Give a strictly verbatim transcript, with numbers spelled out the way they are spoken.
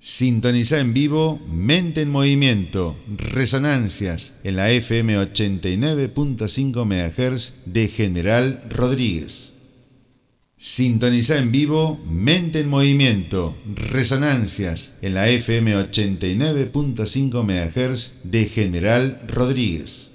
Sintoniza en vivo Mente en Movimiento, Resonancias, en la F M ochenta y nueve punto cinco megahertz de General Rodríguez. Sintoniza en vivo Mente en Movimiento, Resonancias, en la F M ochenta y nueve punto cinco megahertz de General Rodríguez.